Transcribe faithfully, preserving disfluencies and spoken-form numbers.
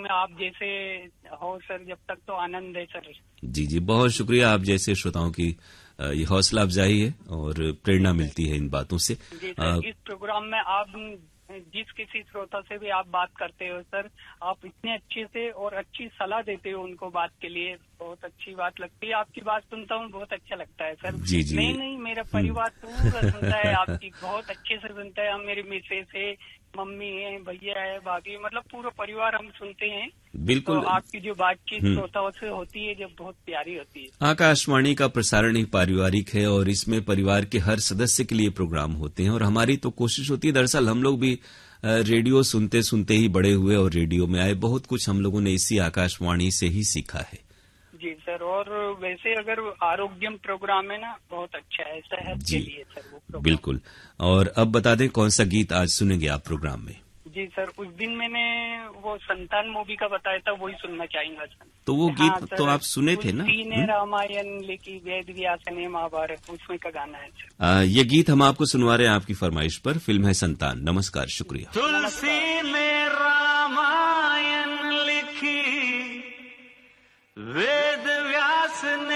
में आप जैसे हो सर, जब तक तो आनंद है सर। जी जी, बहुत शुक्रिया। आप जैसे श्रोताओं की ये हौसला अफजाई है और प्रेरणा मिलती है इन बातों से। जी सर, इस प्रोग्राम में आप जिस किसी श्रोता से भी आप बात करते हो सर, आप इतने अच्छे से और अच्छी सलाह देते हो उनको बात के लिए, बहुत अच्छी बात लगती है। आपकी बात सुनता हूँ, बहुत अच्छा लगता है सर। जी जी, नहीं नहीं, मेरा परिवार पूरा सुनता है आपकी, बहुत अच्छे से सुनता है। हम मेरी मिसेस है, मम्मी है, भैया है, भाभी, मतलब पूरा परिवार हम सुनते हैं। बिल्कुल। तो आपकी जो बातचीत श्रोताओं से होती है, जब बहुत प्यारी होती है। आकाशवाणी का प्रसारण एक पारिवारिक है और इसमें परिवार के हर सदस्य के लिए प्रोग्राम होते हैं और हमारी तो कोशिश होती है, दरअसल हम लोग भी रेडियो सुनते सुनते ही बड़े हुए और रेडियो में आए। बहुत कुछ हम लोगों ने इसी आकाशवाणी से ही सीखा है। जी सर, और वैसे अगर आरोग्यम प्रोग्राम है ना, बहुत अच्छा है सेहत के लिए सर वो प्रोग्राम। बिल्कुल। और अब बता दें कौन सा गीत आज सुनेंगे आप प्रोग्राम में? जी सर, उस दिन मैंने वो संतान मूवी का बताया था, वही सुनना चाहेंगे सर। तो वो गीत हाँ, तो आप सुने थे ना? ने रामायण लिखी, वेद व्यास ने महाभारत, उसमें का गाना है सर। आ, ये गीत हम आपको सुनवा रहे हैं आपकी फरमाइश पर। फिल्म है संतान। नमस्कार, शुक्रिया। तुलसी ने रामायण लिखी, वेद व्यास ने